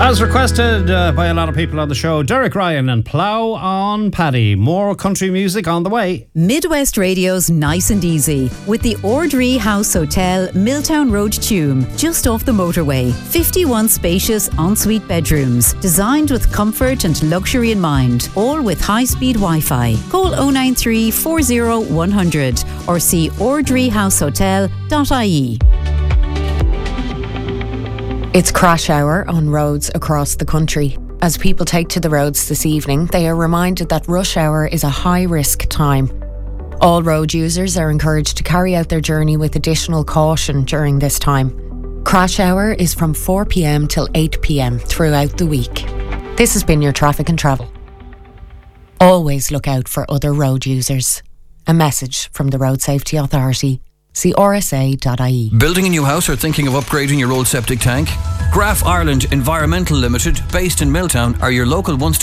As requested by a lot of people on the show, Derek Ryan and Plough on Paddy. More country music on the way. Midwest Radio's Nice and Easy with the Ordree House Hotel, Milltown Road, Tuam, just off the motorway. 51 spacious ensuite bedrooms, designed with comfort and luxury in mind, all with high-speed Wi-Fi. Call 093 40 100 or see ordreehousehotel.ie. It's crash hour on roads across the country. As people take to the roads this evening, they are reminded that rush hour is a high-risk time. All road users are encouraged to carry out their journey with additional caution during this time. Crash hour is from 4 p.m. till 8 p.m. throughout the week. This has been your Traffic and Travel. Always look out for other road users. A message from the Road Safety Authority. See rsa.ie. Building a new house or thinking of upgrading your old septic tank? Graf Ireland Environmental Limited, based in Milltown, are your local one-stop